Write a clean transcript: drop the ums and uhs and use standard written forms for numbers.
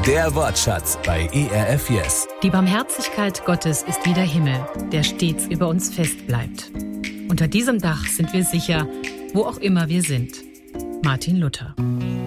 Der Wortschatz bei ERF Yes. Die Barmherzigkeit Gottes ist wie der Himmel, der stets über uns fest bleibt. Unter diesem Dach sind wir sicher, wo auch immer wir sind. Martin Luther.